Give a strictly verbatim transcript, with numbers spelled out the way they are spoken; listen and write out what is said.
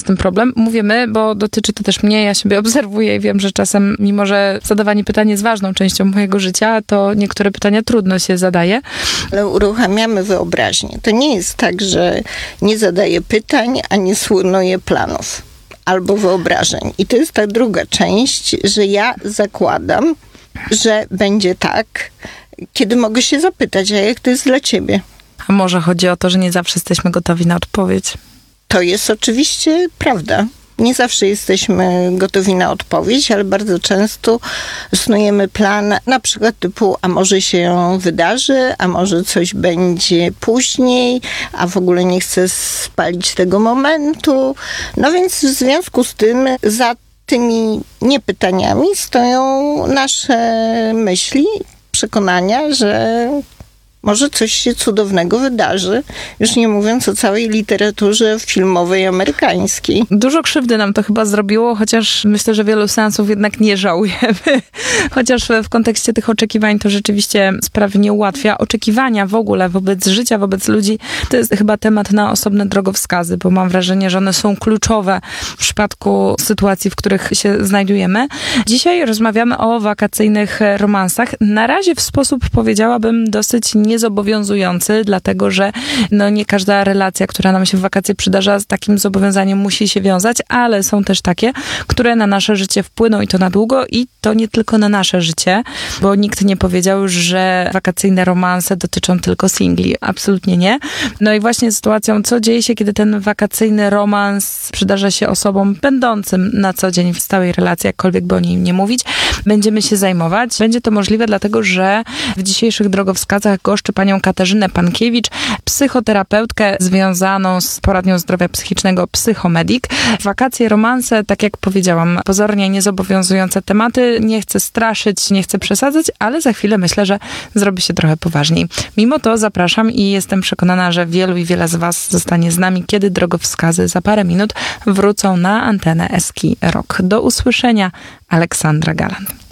tym problem. Mówię my, bo dotyczy to też mnie, ja siebie obserwuję i wiem, że czasem, mimo że zadawanie pytań jest ważną częścią mojego życia, to niektóre pytania trudno się zadaje. Ale uruchamiamy wyobraźnię. To nie jest tak, że nie zadaję pytań, a nie słonuję planów albo wyobrażeń. I to jest ta druga część, że ja zakładam, że będzie tak, kiedy mogę się zapytać, a jak to jest dla ciebie? A może chodzi o to, że nie zawsze jesteśmy gotowi na odpowiedź? To jest oczywiście prawda. Nie zawsze jesteśmy gotowi na odpowiedź, ale bardzo często snujemy plan na przykład typu, a może się wydarzy, a może coś będzie później, a w ogóle nie chcę spalić tego momentu. No więc w związku z tym za tymi niepytaniami stoją nasze myśli, przekonania, że może coś się cudownego wydarzy, już nie mówiąc o całej literaturze filmowej amerykańskiej. Dużo krzywdy nam to chyba zrobiło, chociaż myślę, że wielu seansów jednak nie żałujemy. Chociaż w kontekście tych oczekiwań to rzeczywiście sprawy nie ułatwia. Oczekiwania w ogóle wobec życia, wobec ludzi, to jest chyba temat na osobne drogowskazy, bo mam wrażenie, że one są kluczowe w przypadku sytuacji, w których się znajdujemy. Dzisiaj rozmawiamy o wakacyjnych romansach. Na razie w sposób, powiedziałabym, dosyć niezobowiązujący, dlatego że no nie każda relacja, która nam się w wakacje przydarza, z takim zobowiązaniem musi się wiązać, ale są też takie, które na nasze życie wpłyną i to na długo i to nie tylko na nasze życie, bo nikt nie powiedział, że wakacyjne romanse dotyczą tylko singli. Absolutnie nie. No i właśnie sytuacją, co dzieje się, kiedy ten wakacyjny romans przydarza się osobom będącym na co dzień w stałej relacji, jakkolwiek by o niej nie mówić, będziemy się zajmować. Będzie to możliwe, dlatego że w dzisiejszych drogowskazach goszczę panią Katarzynę Pankiewicz, psychoterapeutkę związaną z poradnią zdrowia psychicznego Psychomedik. Wakacje, romanse, tak jak powiedziałam, pozornie niezobowiązujące tematy. Nie chcę straszyć, nie chcę przesadzać, ale za chwilę myślę, że zrobi się trochę poważniej. Mimo to zapraszam i jestem przekonana, że wielu i wiele z was zostanie z nami, kiedy drogowskazy za parę minut wrócą na antenę Eski Rock. Do usłyszenia. Aleksandra Galan.